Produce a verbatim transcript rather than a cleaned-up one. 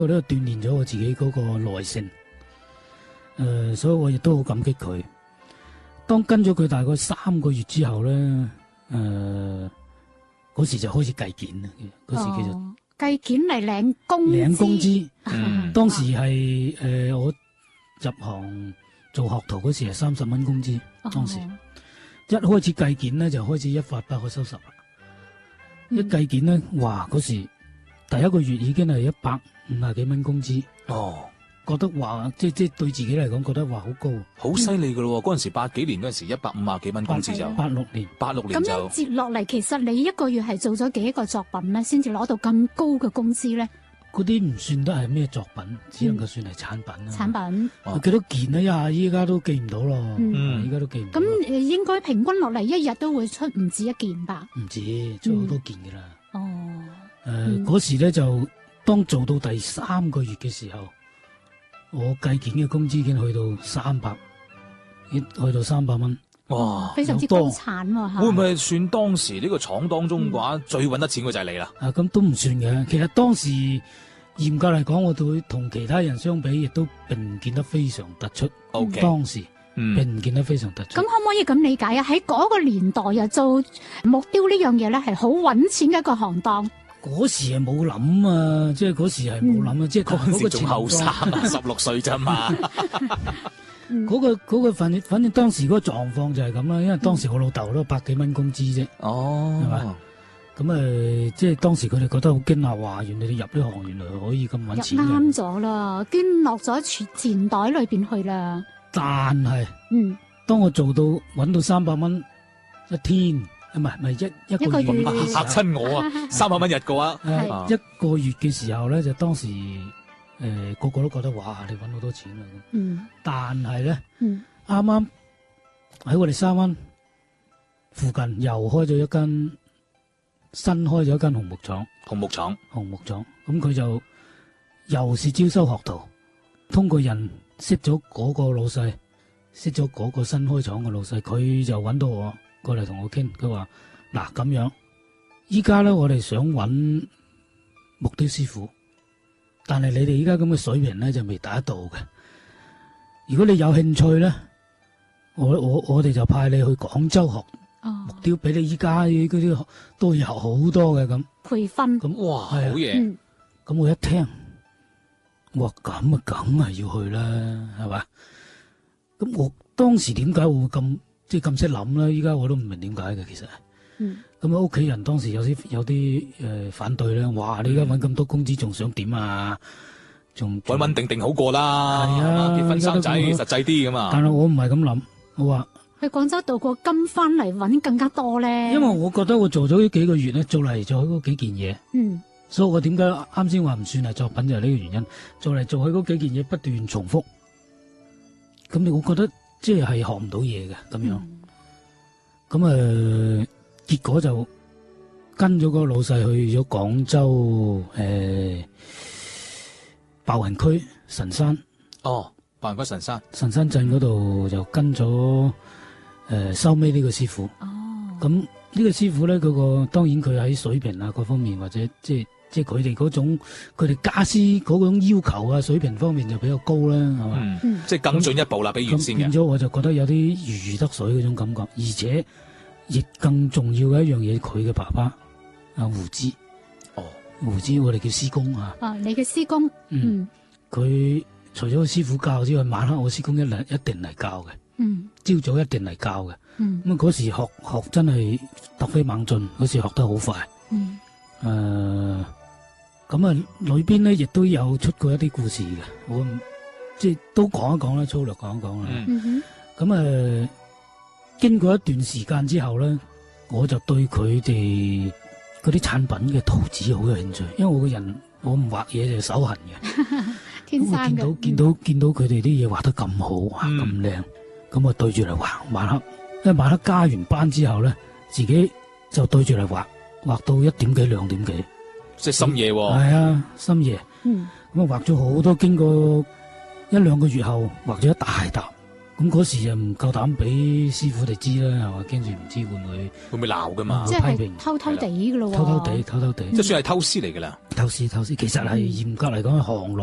我都鍛煉咗我自己嗰個耐性。誒、呃，所以我亦都好感激佢。當跟咗佢大概三個月之後咧，誒、呃，嗰時就開始計件啦。嗰時叫做計件嚟領工領工資。 嗯， 當時係誒、呃、我入行做學徒嗰時係三十蚊工資。當時、哦、一開始計件咧就開始一發不可收拾啦。嗯、一計件咧，哇！嗰時第一個月已經係一百五十幾蚊工資。 哦。 覺得話即即對自己嚟講覺得話好高， 好犀利噶咯！嗰陣時八幾年嗰陣時一百五啊幾蚊工資就八六年， 八六年就咁樣接落嚟，其實你一個月係做咗幾個作品咧，先至攞到咁高嘅工資咧？ 嗰啲唔算得係咩作品，只能夠算係產品啦、嗯。產品， 哦、 幾多件啊？呀，依家都記唔到咯。 嗯， 依家都記唔到。 咁誒，應該平均落嚟一日都會出唔止一件吧？ 唔止，出好多件噶啦、 嗯。 哦，誒、呃，嗰、嗯、時咧就當做到第三個月嘅時候。我計件嘅工資已經去到三百，已去到三百蚊， 哇， 非常之高產喎、啊！ 會唔會算當時呢個廠當中嘅話、嗯、最搵得錢嘅就係你啦？ 啊，咁都唔算嘅。其實當時嚴格嚟講，我對同其他人相比，亦都並唔見得非常突出。O、okay, K， 當時、嗯、並唔見得非常突出。 咁可唔可以咁理解啊？喺嗰個年代啊，做木雕呢樣嘢咧，係好搵錢嘅一個行當。 嗰時係冇諗啊，即係嗰時係冇諗啊，嗯、即係嗰時仲後生啊，十六歲咋嘛？ 嗰個嗰個反正反正當時嗰個狀況就係咁啦，因為當時我老豆都百幾蚊工資啫。哦，係嘛？咁誒，即係當時佢哋覺得好驚訝，話原來你入呢行，原來可以咁搵錢嘅。 啱咗啦，捐落咗錢袋裏邊去啦。 但係， 嗯， 當我做到搵到三百蚊一天。唔係唔係一一個月嚇親我啊！三百蚊日嘅話， 一個月嘅時候咧，就當時誒、呃、個個都覺得哇，你搵好多錢啦咁。嗯。但係咧，啱啱喺我哋沙灣附近又開咗一間新開咗一間紅木廠。 紅木廠。紅木廠。咁佢就又是招收學徒，通過人識咗嗰個老細，識咗嗰個新開廠嘅老細，佢就搵到我。過嚟同我傾，佢話嗱咁樣，依家咧我哋想揾木雕師傅，但係你哋依家咁嘅水平咧就未達得到嘅。如果你有興趣咧，我我我哋就派你去廣州學木雕，比你依家嗰啲都要學好多嘅咁培訓。 咁哇， 好嘢！咁、 嗯、我一聽，我話咁啊，梗係要去啦，係嘛？咁我當時點解會咁？即係咁識諗啦，依家我都唔明點解嘅其實。嗯。咁啊，屋企人當時有啲有啲誒、呃、反對咧，哇！你而家搵咁多工資，仲想點啊？仲穩穩定定好過啦。係啊，結婚生仔實際啲噶嘛。 但係我唔係咁諗，我話去廣州鍍過金翻嚟搵更加多咧。 因為我覺得我做咗呢幾個月咧，做嚟做去嗰幾件嘢。 嗯。 所以我點解啱先話唔算係作品就係呢個原因，做嚟做去嗰幾件嘢不斷重複。咁你我覺得。即係學唔到嘢嘅咁樣，咁、嗯、誒、呃，結果就跟咗個老細去咗廣州誒，白雲區神山。 哦，白雲區神山， 神山鎮嗰度就跟咗誒、呃、收尾呢個師傅。哦，咁呢個師傅咧，嗰、那個當然佢喺水平啊各方面或者即係。即係佢哋嗰種，佢哋家私嗰種要求啊，水平方面就比較高啦，係嘛？ 嗯，即係更進一步啦，比原先嘅。變咗我就覺得有啲如魚得水嗰種感覺，而且亦更重要嘅一樣嘢，佢嘅爸爸啊胡之，哦，胡之我哋叫師公啊。 啊，你嘅師公， 嗯，佢、嗯、除咗個師傅教之外，晚黑我師公一嚟一定嚟教嘅，嗯，朝早一定嚟教嘅，嗯，咁嗰時學學真係突飛猛進，嗰時學得好快，嗯，誒、呃。咁啊，裏邊咧亦都有出過一啲故事嘅，我即係都講一講啦，粗略講一講啦。咁、嗯、啊，經過一段時間之後咧，我就對佢哋嗰啲產品嘅圖紙好有興趣，因為我個人我唔畫嘢就手痕嘅， 天生嘅。 見到見到見到佢哋啲嘢畫得咁好，哇咁靚，咁我對住嚟畫，晚黑，因為晚黑加完班之後咧，自己就對住嚟畫，畫到一點幾兩點幾。 即係深夜喎， 係啊，深夜。嗯，咁啊畫咗好多，經過一兩個月後畫咗一大沓，嗰咁嗰時又唔夠膽俾師傅哋知啦，係嘛？驚住唔知會唔會會唔會鬧噶嘛？ 即係偷偷地噶咯喎， 偷偷地偷偷地， 即係算係偷師嚟噶啦。 偷師偷師，其實係嚴格嚟講係行內